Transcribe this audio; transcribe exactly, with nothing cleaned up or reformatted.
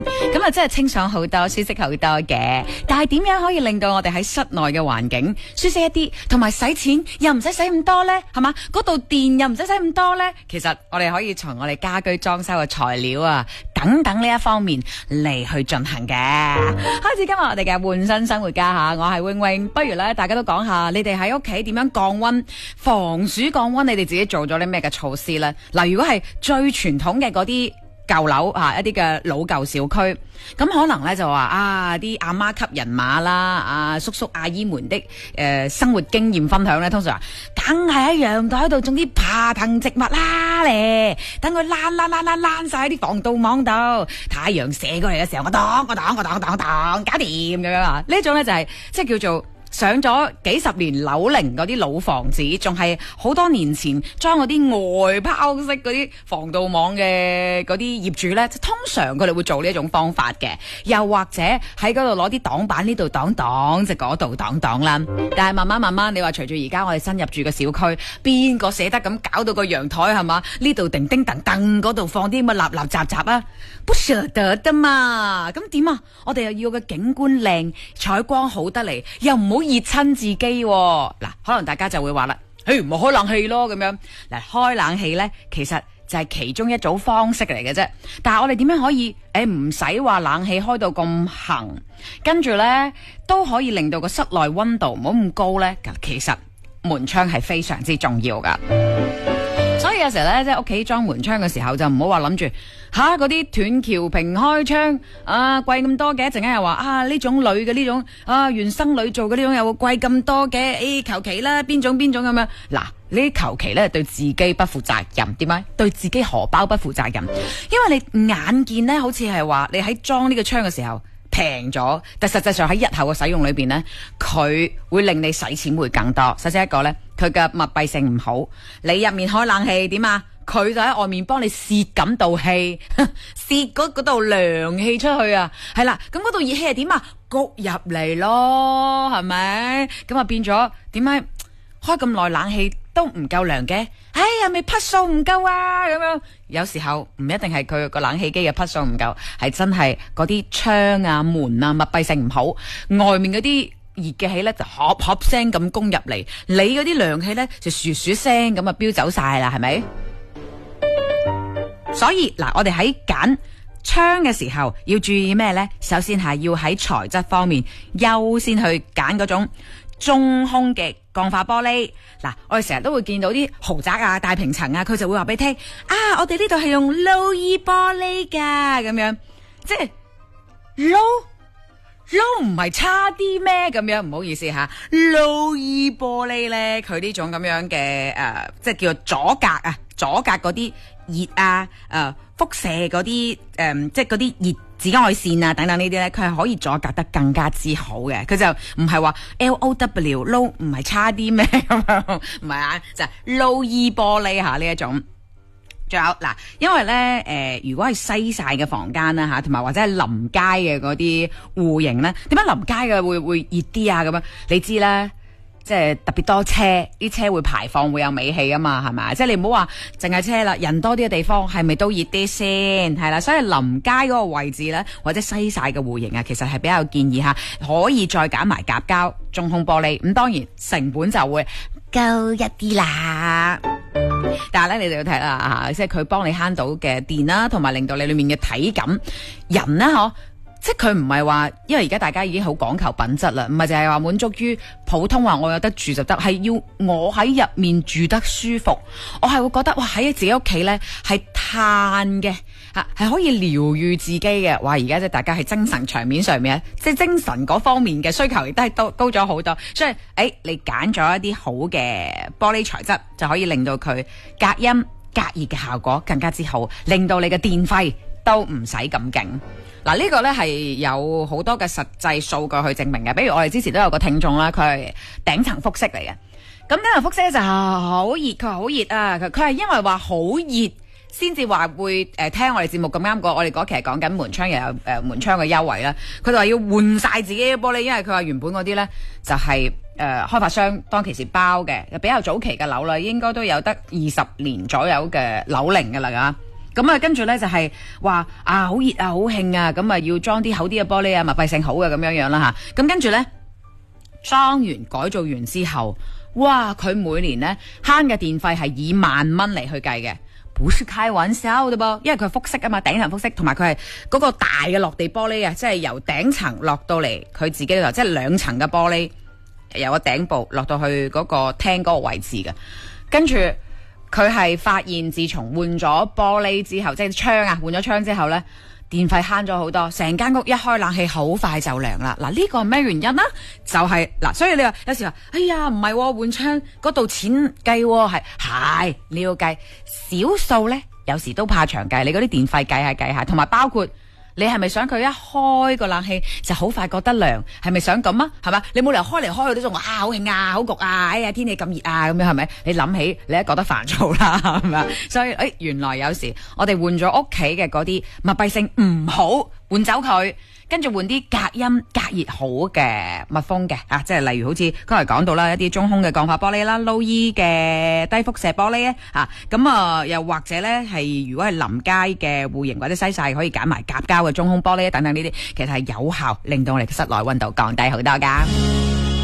咁啊，真係清爽好多，舒適好多嘅。但係點樣可以令到我哋喺室內嘅環境舒適一啲，同埋使錢又唔使使咁多呢？係嘛？嗰度電又唔使使咁多呢？其實我哋可以從我哋家居裝修嘅材料啊等等呢一方面嚟去進行嘅。開始今日我哋嘅換身生活家吓，我係 wing wing。不如咧，大家都講下你哋喺屋企點樣降溫、防暑降溫？你哋自己做咗啲咩嘅措施呢？嗱，如果係最傳統嘅嗰啲舊樓啊，一啲嘅老舊小區，咁可能咧就話啊，啲阿媽級人馬啦，啊叔叔阿姨們的誒、呃、生活經驗分享咧，通常話梗係喺陽台度種啲爬藤植物啦咧，等佢躝躝躝躝躝晒喺啲防盜網度，太陽射過嚟嘅時候，我擋我擋我擋我擋我擋，搞掂咁樣啊！呢種咧就係、是、即係叫做上咗幾十年樓齡嗰啲老房子，仲係好多年前裝嗰啲外拋式嗰啲防盜網嘅嗰啲業主呢，通常佢哋會做呢一種方法嘅，又或者喺嗰度攞啲擋板呢度擋擋，就嗰度擋擋啦。但係慢慢慢慢，你話隨住而家我哋新入住嘅小區，邊個捨得咁搞到個陽台係嘛？呢度叮叮噔噔，嗰度放啲乜立立雜雜啊？不捨得的嘛。咁點啊？我哋又要個景觀靚，採光好得嚟，又唔好熱親自己喎。嗱，可能大家就會話啦，誒，唔係開冷氣咯咁樣。嗱，開冷氣呢，其實就係其中一種方式嚟嘅啫。但係我哋點樣可以誒唔使話冷氣開到咁行，跟住呢都可以令到個室內溫度唔好咁高呢？其實門窗係非常之重要噶。所以有時候咧，即係屋企裝門窗嘅時候，就唔好話諗住吓嗰啲斷橋平開窗啊，貴咁多嘅，一陣間又話啊呢種鋁嘅呢種啊原生鋁做嘅呢種又會貴咁多嘅，誒求其啦，邊種邊種咁樣。嗱，呢啲求其咧對自己不負責任，點解？對自己荷包不負責任，因為你眼見咧好似係話你喺裝呢個窗嘅時候平咗，但實際上喺日後嘅使用裏邊呢，佢會令你使錢會更多。首先一個呢，佢嘅密閉性唔好，你入面開冷氣點啊？佢就喺外面幫你泄緊道氣，泄嗰嗰度涼氣出去啊，係啦，咁嗰度熱氣係點啊？谷入嚟咯，係咪？咁啊變咗點解開咁耐冷氣都唔夠涼嘅？哎呀，咪匹數唔夠啊！咁樣有時候唔一定係佢個冷氣機嘅匹數唔夠，係真係嗰啲窗啊、門啊密閉性唔好，外面嗰啲熱嘅氣咧就噏噏聲咁攻入嚟，你嗰啲涼氣咧就噓噓聲咁啊飆走晒啦，係咪？所以嗱，我哋喺揀窗嘅時候要注意咩呢？首先係要喺材質方面優先去揀嗰種中空嘅鋼化玻璃。嗱，我哋成日都會見到啲豪宅啊、大平層啊，佢就會話俾你聽啊，我哋呢度係用 low E 玻璃噶，咁樣即係 low low 唔係差啲咩？咁樣唔好意思吓 ，low E 玻璃咧，佢呢種咁樣嘅誒、呃，即係叫做阻隔啊，阻隔嗰啲熱啊，誒、呃，輻射嗰啲誒，即係嗰啲熱紫外線啊，等等呢啲咧，佢係可以阻隔得更加之好嘅。佢就唔係話 L O W low 唔係差啲咩咁樣，唔係啊，就係 low E 玻璃吓呢一種。仲有嗱，因為咧誒、呃，如果係西曬嘅房間啦嚇，同埋或者係臨街嘅嗰啲戶型咧，點解臨街嘅會會熱啲啊？咁樣你知啦，即係特別多車，啲車會排放會有尾氣啊嘛，係咪？即係你唔好話淨係車啦，人多啲嘅地方係咪都熱啲先？係啦，所以臨街嗰個位置咧，或者西曬嘅戶型啊，其實係比較建議嚇，可以再揀埋夾膠中空玻璃。咁當然成本就會高一啲啦。但係咧，你哋要睇啦吓，即係佢幫你慳到嘅電啦，同埋令到你裏面嘅體感，人咧嗬，即係佢唔係話，因為而家大家已經好講求品質啦，唔係淨係話滿足於普通話我有得住就得，係要我喺入面住得舒服，我係會覺得哇喺自己屋企咧係嘆嘅吓，係可以療愈自己嘅。哇！而家即係大家喺精神場面上面，即係精神嗰方面嘅需求亦都係高高咗好多，所以誒、欸，你揀咗一啲好嘅玻璃材質，就可以令到佢隔音隔熱嘅效果更加之好，令到你嘅電費都唔使咁勁。嗱，呢個呢係有好多嘅實際數據去證明嘅，比如我哋之前都有個聽眾啦，佢係頂層複式嚟嘅，咁頂層複式就好熱，佢話好熱啊，佢佢係因為話好熱先至話會誒、呃、聽我哋節目咁啱過，我哋嗰期係講緊門窗又有誒、呃、門窗嘅優惠啦，佢就話要換晒自己嘅玻璃，因為佢話原本嗰啲呢就係、是、誒、呃、開發商當其時包嘅，比較早期嘅樓啦，應該都有得二十年左右嘅樓齡噶啦。 咁啊，跟住咧就係話啊，好熱啊，好興啊，咁啊要裝啲厚啲嘅玻璃啊，密閉性好嘅咁樣樣啦吓。咁跟住咧裝完改造完之後，哇！佢每年咧慳嘅電費係以萬蚊嚟去計嘅，不是開玩笑嘅噃，因為佢係複式啊嘛，頂層複式，同埋佢係嗰個大嘅落地玻璃啊，即係由頂層落到嚟佢自己嗰度，即係兩層嘅玻璃，由個頂部落到去嗰個廳嗰個位置嘅，跟住。佢係發現，自從換咗玻璃之後，即係窗啊，換咗窗之後呢，電費慳咗好多，成間屋一開冷氣好快就涼啦。嗱，呢個係咩原因啊？就係、是、嗱，所以你話有時話，哎呀，唔係喎，換窗嗰度錢計喎，係係你要計少數呢，有時都怕長計，你嗰啲電費計下計下，同埋包括。你係咪想佢一開個冷氣就好快覺得涼？係咪想咁啊？係嘛？你冇理由開嚟開去都仲話啊好興啊好焗啊！哎呀天氣咁熱啊咁樣係咪？你諗起你都覺得煩躁啦係咪？所以誒、哎、原來有時我哋換咗屋企嘅嗰啲密閉性唔好，換走佢。跟住換啲隔音隔熱好嘅密封嘅啊，即係例如好似剛才講到啦，一啲中空嘅鋼化玻璃啦，low E 嘅低輻射玻璃咧啊，咁啊又或者咧係如果係臨街嘅戶型或者西曬，可以揀埋夾膠嘅中空玻璃等等呢啲，其實係有效令到我哋嘅室內溫度降低好多噶。